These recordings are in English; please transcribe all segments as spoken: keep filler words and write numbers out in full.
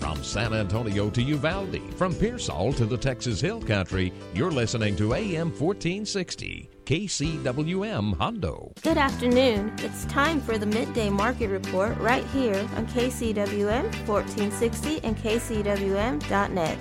From San Antonio to Uvalde, from Pearsall to the Texas Hill Country, you're listening to A M fourteen sixty, K C W M Hondo. Good afternoon. It's time for the Midday Market Report right here on K C W M fourteen sixty and K C W M dot net.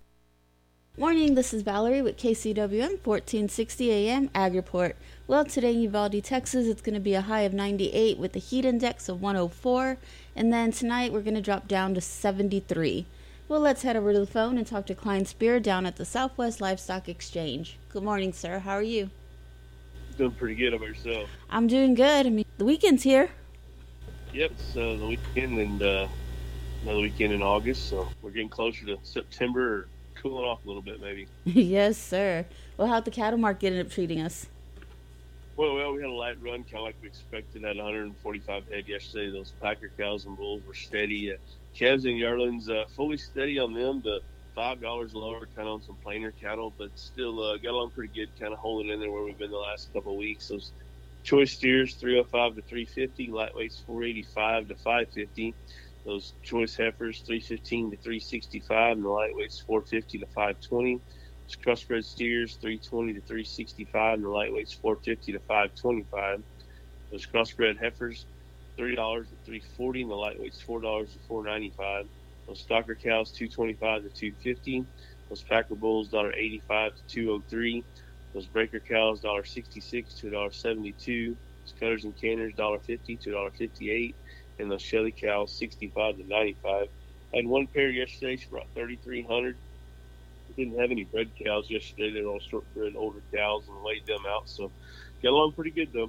Morning, this is Valerie with K C W M fourteen sixty A M Ag Report. Well, today in Uvalde, Texas, it's going to be a high of ninety-eight with a heat index of one oh four. And then tonight, we're going to drop down to seventy-three. Well, let's head over to the phone and talk to Klein Spear down at the Southwest Livestock Exchange. Good morning, sir. How are you? Doing pretty good about yourself. I'm doing good. I mean, the weekend's here. Yep, it's uh, the weekend and uh, another weekend in August, so we're getting closer to September, or cooling off a little bit maybe. Yes, sir. Well, how'd the cattle market end up treating us? Well, well, we had a light run, kind of like we expected, at one hundred forty-five head yesterday. Those Packer cows and bulls were steady. Uh, calves and yearlings, uh, fully steady on them, but five dollars lower, kind of on some plainer cattle, but still uh, got along pretty good, kind of holding in there where we've been the last couple of weeks. Those choice steers, three oh five to three fifty, lightweights, four eighty-five to five fifty. Those choice heifers, three fifteen to three sixty-five, and the lightweights, four fifty to five twenty. Those crossbred steers, three twenty to three sixty-five, and the lightweights, four fifty to five twenty-five. Those crossbred heifers, three dollars to three forty, and the lightweights, four dollars to four ninety-five. Those stocker cows, two twenty-five to two fifty. Those Packer bulls, one eighty-five to two oh three. Those breaker cows, one sixty-six to one seventy-two. Those cutters and canners, one fifty to one fifty-eight. And those Shelly cows, sixty-five to ninety-five. I had one pair yesterday. She brought thirty-three hundred. Didn't have any bred cows yesterday. They were all short-bred older cows and laid them out. So got along pretty good, though.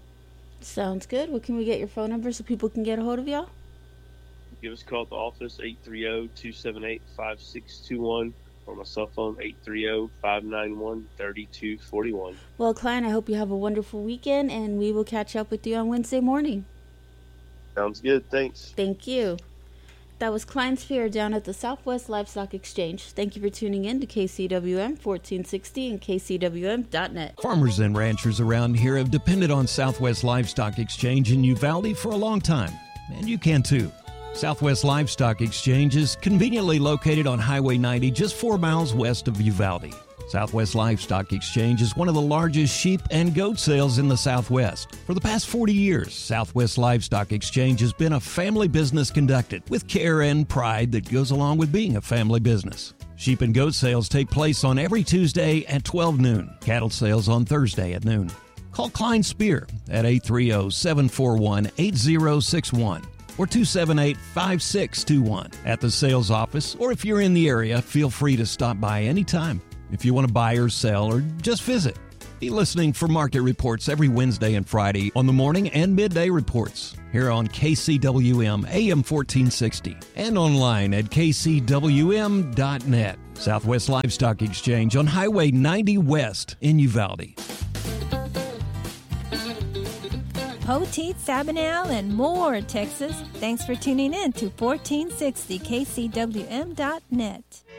Sounds good. Well, can we get your phone number so people can get a hold of y'all? Give us a call at the office, eight three zero, two seven eight, five six two one, or my cell phone, eight three zero, five nine one, three two four one. Well, Klein, I hope you have a wonderful weekend, and we will catch up with you on Wednesday morning. Sounds good. Thanks. Thank you. That was Klein Spear down at the Southwest Livestock Exchange. Thank you for tuning in to K C W M fourteen sixty and K C W M dot net. Farmers and ranchers around here have depended on Southwest Livestock Exchange in Uvalde for a long time, and you can too. Southwest Livestock Exchange is conveniently located on Highway ninety, just four miles west of Uvalde. Southwest Livestock Exchange is one of the largest sheep and goat sales in the Southwest. For the past forty years, Southwest Livestock Exchange has been a family business conducted with care and pride that goes along with being a family business. Sheep and goat sales take place on every Tuesday at twelve noon. Cattle sales on Thursday at noon. Call Klein Spear at eight three zero, seven four one, eight zero six one. or two seven eight, five six two one at the sales office, or if you're in the area, feel free to stop by anytime if you want to buy or sell or just visit. Be listening for market reports every Wednesday and Friday on the morning and midday reports here on K C W M A M fourteen sixty and online at K C W M dot net. Southwest Livestock Exchange on Highway ninety West in Uvalde. Poteet, Sabinal, and more, Texas. Thanks for tuning in to fourteen sixty K C W M dot net.